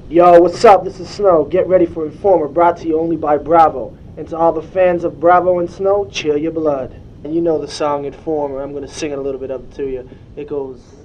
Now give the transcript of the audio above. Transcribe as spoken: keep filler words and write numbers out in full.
Yo, what's up? This is Snow. Get ready for Informer, brought to you only by Bravo. And to all the fans of Bravo and Snow, chill your blood. And you know the song Informer. I'm going to sing it a little bit of it to you. It goes...